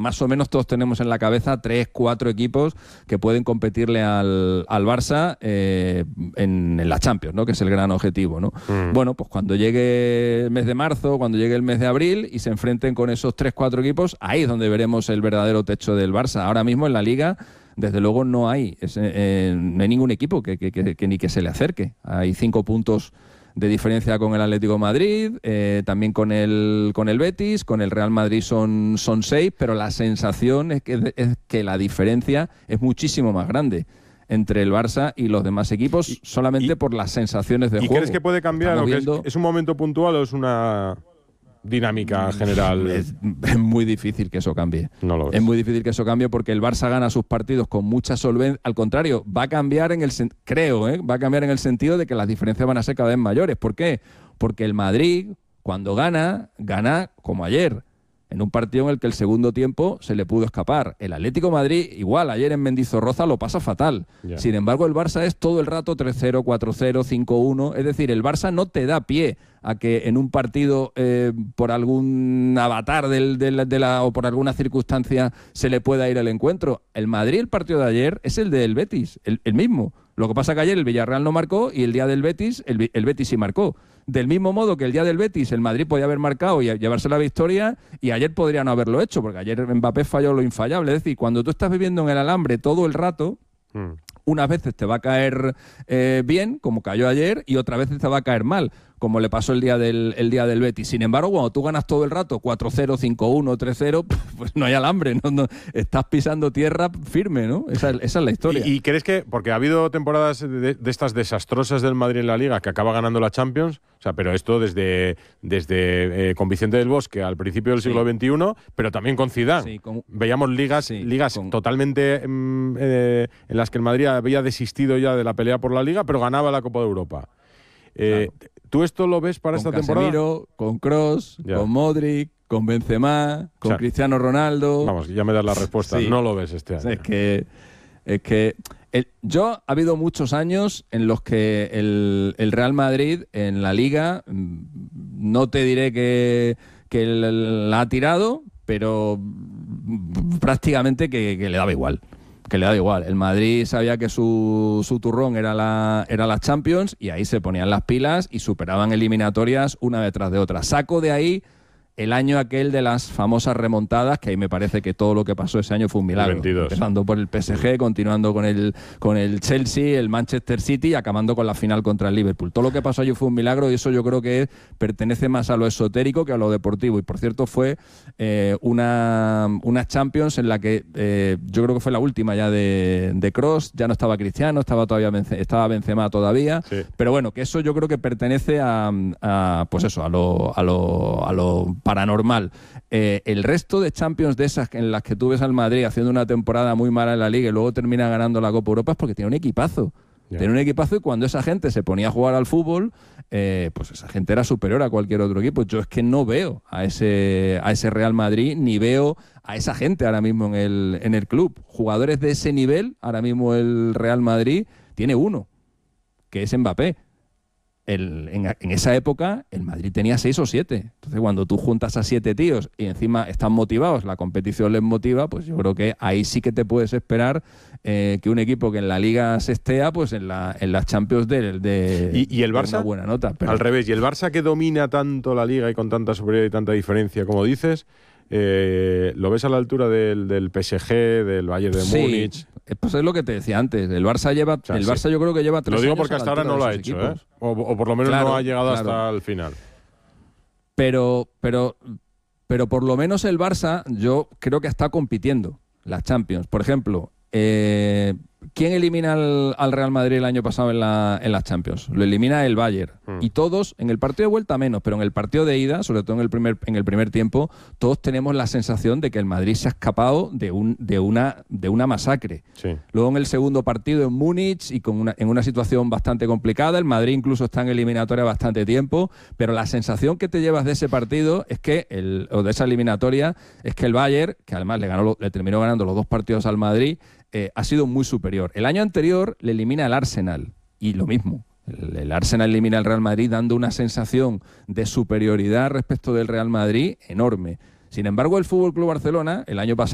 más o menos todos tenemos en la cabeza 3, 4 equipos que pueden competirle al Barça en la Champions, ¿no? Que es el gran objetivo, ¿no? Bueno, pues cuando llegue el mes de marzo, cuando llegue el mes de abril y se enfrenten con esos 3, 4 equipos, ahí es donde veremos el verdadero techo del Barça. Ahora mismo en la Liga, desde luego, no hay ningún equipo que ni que se le acerque. Hay 5 puntos de diferencia con el Atlético de Madrid, también con el Betis, con el Real Madrid son 6, pero la sensación es que la diferencia es muchísimo más grande entre el Barça y los demás equipos, solamente por las sensaciones de juego. ¿Y crees que puede cambiar? ¿O es un momento puntual o es una dinámica general? Es muy difícil que eso cambie. No lo ves. Es muy difícil que eso cambie porque el Barça gana sus partidos con mucha solvencia. Al contrario, va a cambiar va a cambiar en el sentido de que las diferencias van a ser cada vez mayores. ¿Por qué? Porque el Madrid, cuando gana como ayer, en un partido en el que el segundo tiempo se le pudo escapar. El Atlético de Madrid, igual, ayer en Mendizorroza lo pasa fatal. Yeah. Sin embargo, el Barça es todo el rato 3-0, 4-0, 5-1. Es decir, el Barça no te da pie a que en un partido, por algún avatar o por alguna circunstancia, se le pueda ir el encuentro. El Madrid, el partido de ayer, es el del Betis, el mismo. Lo que pasa que ayer el Villarreal no marcó y el día del Betis, el Betis sí marcó. Del mismo modo que el día del Betis, el Madrid podía haber marcado y llevarse la victoria, y ayer podría no haberlo hecho, porque ayer Mbappé falló lo infallable. Es decir, cuando tú estás viviendo en el alambre todo el rato, unas veces te va a caer bien, como cayó ayer, y otras veces te va a caer mal, como le pasó el día del Betis. Sin embargo, cuando tú ganas todo el rato 4-0, 5-1, 3-0, pues no hay alambre, no estás pisando tierra firme, ¿no? Esa es la historia. ¿Y crees que, porque ha habido temporadas de estas desastrosas del Madrid en la Liga, que acaba ganando la Champions, o sea, pero esto desde con Vicente del Bosque al principio del siglo XXI, pero también con Zidane. Veíamos ligas totalmente en las que el Madrid había desistido ya de la pelea por la Liga, pero ganaba la Copa de Europa. Claro. ¿Tú esto lo ves para esta temporada? Con Casemiro, con Kroos, con Modric, con Benzema, con Cristiano Ronaldo. Vamos, ya me das la respuesta. Sí. No lo ves este año. Es que ha habido muchos años en los que el Real Madrid en la Liga, no te diré que la ha tirado, pero prácticamente que le daba igual. Que le da igual. El Madrid sabía que su turrón era la Champions, y ahí se ponían las pilas y superaban eliminatorias una detrás de otra. Saco de ahí el año aquel de las famosas remontadas, que ahí me parece que todo lo que pasó ese año fue un milagro. 22. Empezando por el PSG, continuando con el Chelsea, el Manchester City y acabando con la final contra el Liverpool. Todo lo que pasó allí fue un milagro, y eso yo creo que pertenece más a lo esotérico que a lo deportivo. Y por cierto fue una Champions en la que yo creo que fue la última ya de Kroos. Ya no estaba Cristiano, estaba Benzema todavía. Sí. Pero bueno, que eso yo creo que pertenece a lo paranormal. El resto de Champions de esas en las que tú ves al Madrid haciendo una temporada muy mala en la Liga y luego termina ganando la Copa Europa, es porque tiene un equipazo. Tiene un equipazo, y cuando esa gente se ponía a jugar al fútbol, pues esa gente era superior a cualquier otro equipo. Yo es que no veo a ese Real Madrid, ni veo a esa gente ahora mismo en el club. Jugadores de ese nivel, ahora mismo el Real Madrid tiene uno, que es Mbappé. En esa época el Madrid tenía 6 o 7. Entonces, cuando tú juntas a 7 tíos y encima están motivados, la competición les motiva, pues yo creo que ahí sí que te puedes esperar que un equipo que en la Liga se estea, pues en las Champions ¿Y el Barça? Una buena nota. Al revés, y el Barça, que domina tanto la Liga y con tanta superioridad y tanta diferencia, como dices, ¿lo ves a la altura del PSG, del Bayern de Múnich? Pues es lo que te decía antes. El Barça yo creo que lleva 3 años. Lo digo porque hasta ahora no lo ha hecho, o por lo menos no ha llegado hasta el final. Pero por lo menos el Barça, yo creo que está compitiendo las Champions. Por ejemplo, ¿quién elimina al Real Madrid el año pasado en las Champions? Lo elimina el Bayern. Y todos, en el partido de vuelta menos, pero en el partido de ida, sobre todo en el primer tiempo, todos tenemos la sensación de que el Madrid se ha escapado de una masacre. Sí. Luego en el segundo partido en Múnich, y en una situación bastante complicada, el Madrid incluso está en eliminatoria bastante tiempo, pero la sensación que te llevas de ese partido es que o de esa eliminatoria, es que el Bayern, que además le terminó ganando los 2 partidos al Madrid, ha sido muy superior. El año anterior le elimina al Arsenal, y lo mismo. El Arsenal elimina al Real Madrid dando una sensación de superioridad respecto del Real Madrid enorme. Sin embargo, el FC Barcelona, el año pasado,